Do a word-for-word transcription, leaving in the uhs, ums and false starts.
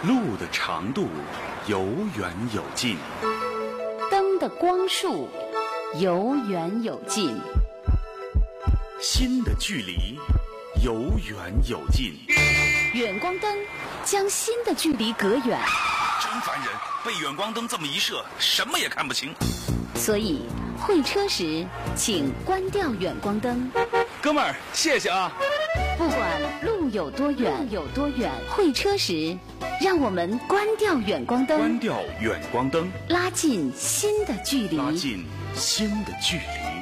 路的长度有远有近， 灯的光束有远有近， 心的距离有远有近。 远光灯将心的距离隔远。 真烦人，被远光灯这么一射，什么也看不清。 所以会车时请关掉远光灯。 哥们儿，谢谢啊。 不管路有多远有多远，会车时让我们关掉远光灯， 关掉远光灯， 拉近心的距离， 拉近心的距离。